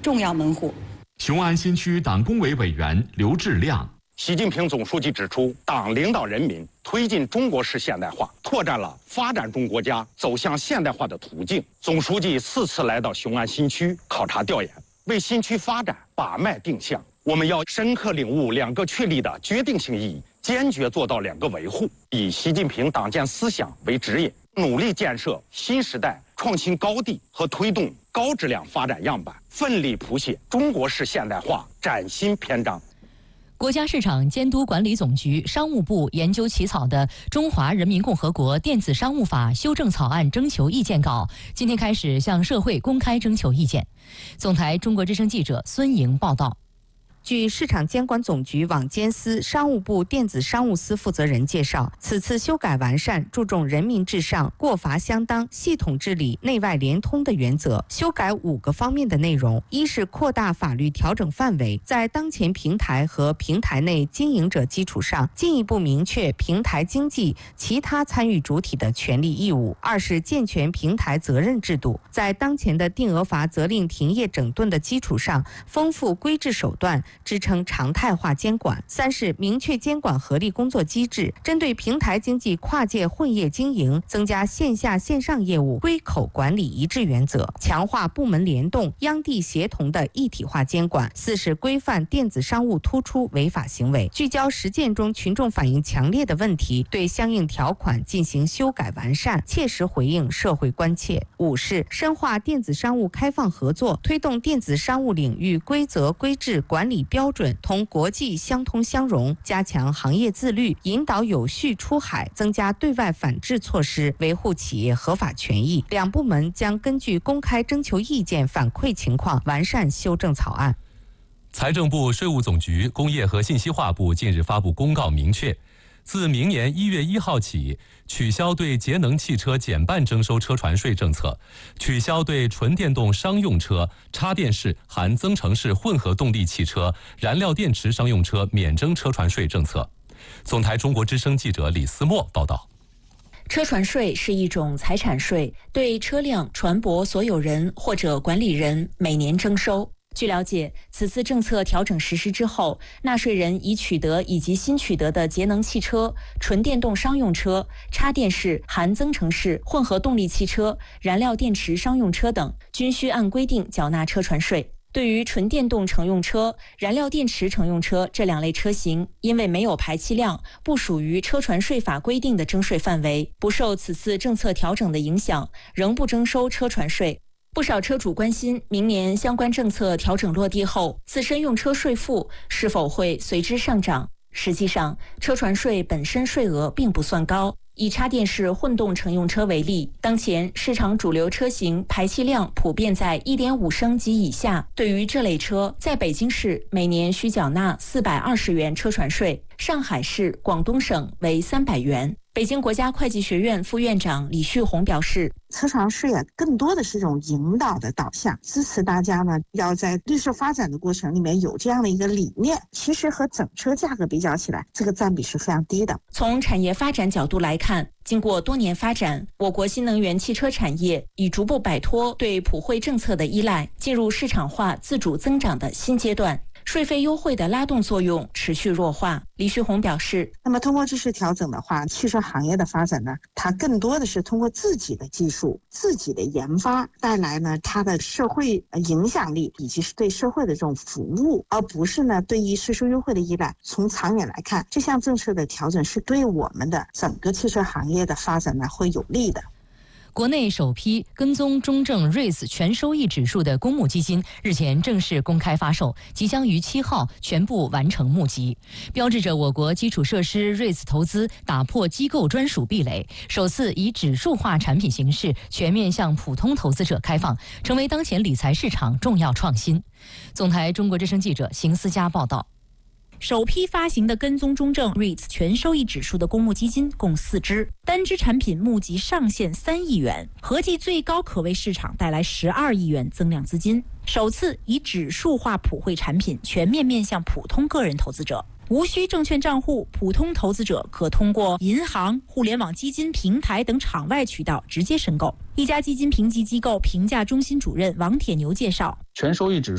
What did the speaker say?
重要门户。 雄安新区党工委委员刘志亮。 习近平总书记指出，党领导人民推进中国式现代化，拓展了发展中国家走向现代化的途径。总书记4次来到雄安新区考察调研，为新区发展把脉定向。我们要深刻领悟2个确立的决定性意义，坚决做到2个维护，以习近平党建思想为指引，努力建设新时代创新高地和推动高质量发展样板，奋力谱写中国式现代化崭新篇章。 国家市场监督管理总局、商务部研究起草的《中华人民共和国电子商务法》修正草案征求意见稿，今天开始向社会公开征求意见。总台中国之声记者孙莹报道。 据市场监管总局网监司、商务部电子商务司负责人介绍，此次修改完善注重人民至上、过罚相当、系统治理、内外联通的原则，修改5个方面的内容。一是扩大法律调整范围，在当前平台和平台内经营者基础上，进一步明确平台经济其他参与主体的权利义务。二是健全平台责任制度，在当前的定额罚责令停业整顿的基础上，丰富规制手段，支撑常态化监管。三是明确监管合力工作机制，针对平台经济跨界混业经营，增加线下线上业务归口管理一致原则，强化部门联动、央地协同的一体化监管。四是规范电子商务突出违法行为，聚焦实践中群众反映强烈的问题，对相应条款进行修改完善，切实回应社会关切。五是深化电子商务开放合作，推动电子商务领域规则规制管理标准同国际相通相融，加强行业自律，引导有序出海，增加对外反制措施，维护企业合法权益。两部门将根据公开征求意见反馈情况，完善修正草案。 财政部、税务总局、工业和信息化部近日发布公告，明确自明年1月1号起，取消对节能汽车减半征收车船税政策，取消对纯电动商用车、插电式含增程式混合动力汽车、燃料电池商用车免征车船税政策。总台中国之声记者李思墨报道。 车船税是一种财产税，对车辆、船舶所有人或者管理人每年征收。据了解，此次政策调整实施之后，纳税人已取得以及新取得的节能汽车、纯电动商用车、插电式含增程式混合动力汽车、燃料电池商用车等，均需按规定缴纳车船税。对于纯电动乘用车、燃料电池乘用车这2类车型，因为没有排气量，不属于车船税法规定的征税范围，不受此次政策调整的影响，仍不征收车船税。不少车主关心，明年相关政策调整落地后，自身用车税负是否会随之上涨。实际上，车船税本身税额并不算高。以插电式混动乘用车为例，当前市场主流车型排气量普遍在 1.5 升及以下，对于这类车，在北京市每年需缴纳420元车船税，上海市、广东省为300元。北京国家会计学院副院长李旭红表示， 车船税更多的是一种引导的导向，支持大家呢要在绿色发展的过程里面有这样的一个理念。其实和整车价格比较起来，这个占比是非常低的。 从产业发展角度来看，经过多年发展，我国新能源汽车产业已逐步摆脱对普惠政策的依赖，进入市场化自主增长的新阶段。税费优惠的拉动作用持续弱化。李旭红表示， 那么通过这次调整的话，汽车行业的发展呢，它更多的是通过自己的技术、自己的研发带来呢它的社会影响力以及是对社会的这种服务，而不是呢对于税收优惠的依赖。从长远来看，这项政策的调整是对我们的整个汽车行业的发展呢会有利的。 国内首批跟踪中证 REITs 全收益指数的公募基金日前正式公开发售，即将于7号全部完成募集，标志着我国基础设施 REITs 投资打破机构专属壁垒，首次以指数化产品形式全面向普通投资者开放，成为当前理财市场重要创新。总台中国之声记者邢思佳报道。 首批发行的跟踪中证 REITs 全收益指数的公募基金共4支，单支产品募集上限3亿元，合计最高可为市场带来12亿元增量资金。首次以指数化普惠产品全面面向普通个人投资者，无需证券账户，普通投资者可通过银行、互联网基金平台等场外渠道直接申购。一家基金评级机构评价中心主任王铁牛介绍， 全收益指